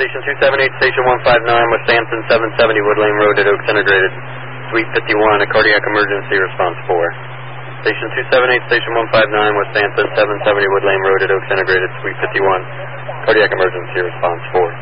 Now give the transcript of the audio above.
Station 278, Station 159, West Hampton, 770 Wood Lane Road at Oaks Integrated, Suite 51, a cardiac emergency, response 4. Station 278, Station 159, West Hampton, 770 Wood Lane Road at Oaks Integrated, Suite 51, cardiac emergency, response 4.